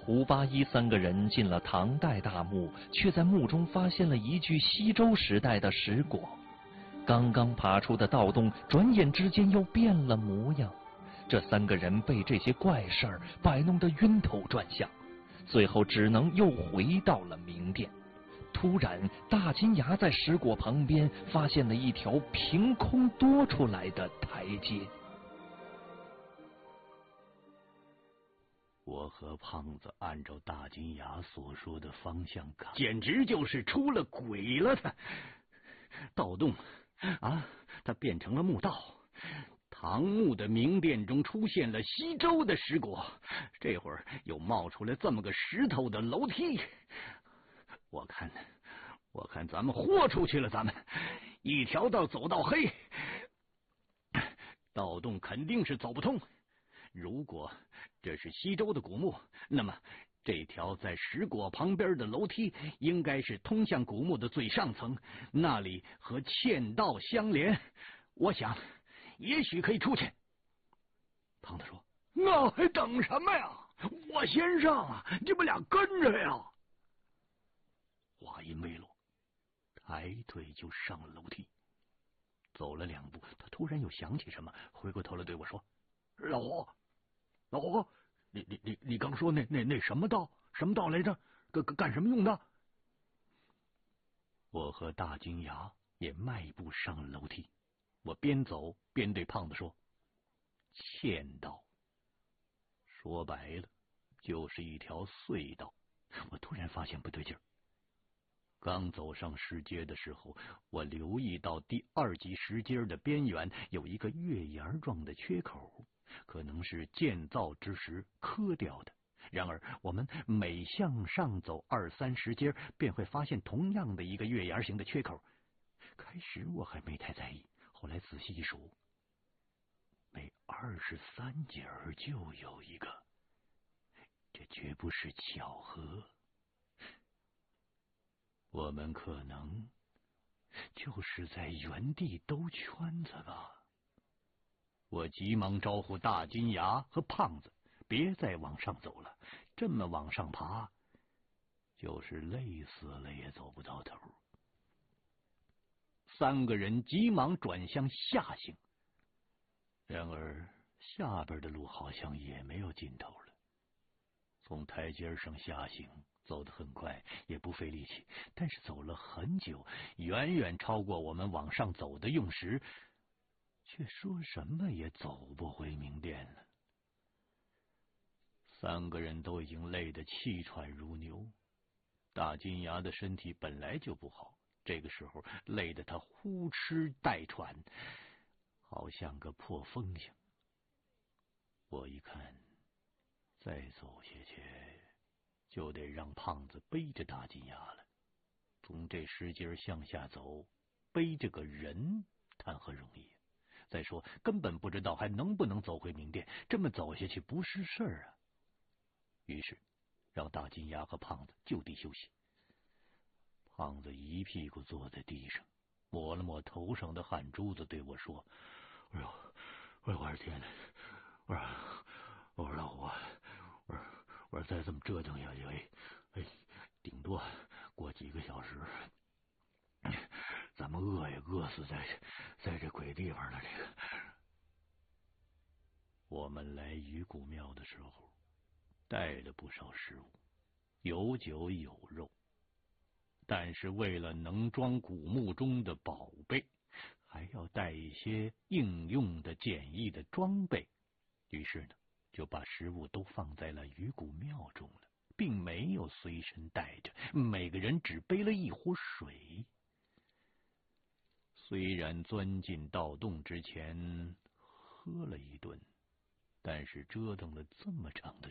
胡八一3个人进了唐代大墓，却在墓中发现了一具西周时代的石椁。刚刚爬出的盗洞，转眼之间又变了模样。这3个人被这些怪事儿摆弄得晕头转向，最后只能又回到了明殿。突然，大金牙在石椁旁边发现了一条凭空多出来的台阶。 我和胖子按照大金牙所说的方向看，简直就是出了鬼了！盗洞啊，它变成了墓道。唐墓的明殿中出现了西周的石椁，这会儿又冒出来这么个石头的楼梯。我看咱们豁出去了，咱们一条道走到黑，盗洞肯定是走不通。如果这是西周的古墓，那么这条在石椁旁边的楼梯应该是通向古墓的最上层，那里和嵌道相连。我想也许可以出去。胖子说：“那还等什么呀？我先上啊，你们俩跟着呀！”话音未落，抬腿就上了楼梯。走了2步，他突然又想起什么，回过头来对我说：“老胡，你刚说那什么道来着？干什么用的？”我和大金牙也迈步上了楼梯。我边走边对胖子说：“嵌道，说白了就是一条隧道。”我突然发现不对劲儿。刚走上石阶的时候，我留意到第2级石阶的边缘有一个月牙状的缺口，可能是建造之时磕掉的。然而我们每向上走2、3石阶，便会发现同样的一个月牙形的缺口。开始我还没太在意，后来仔细一数，每23节就有一个，这绝不是巧合。我们可能就是在原地兜圈子吧。我急忙招呼大金牙和胖子别再往上走了，这么往上爬，就是累死了也走不到头。3个人急忙转向下行，然而下边的路好像也没有尽头了。从台阶上下行走得很快，也不费力气，但是走了很久，远远超过我们往上走的用时，却说什么也走不回明殿了。3个人都已经累得气喘如牛，大金牙的身体本来就不好，这个时候累得他呼哧带喘，好像个破风响。我一看，再走下去就得让胖子背着大金牙了。从这石阶向下走，背着个人谈何容易？再说根本不知道还能不能走回明殿，这么走下去不是事儿啊。于是让大金牙和胖子就地休息。胖子一屁股坐在地上，抹了抹头上的汗珠子，对我说：“哎呦，我的天哪！我说老胡，我说再这么折腾下去，顶多过几个小时，咱们饿也饿死在这鬼地方了。这个，我们来鱼骨庙的时候带了不少食物，有酒有肉，但是为了能装古墓中的宝贝，还要带一些应用的简易的装备，于是呢，就把食物都放在了鱼骨庙中了，并没有随身带着，每个人只背了一壶水。虽然钻进盗洞之前喝了一顿，但是折腾了这么长的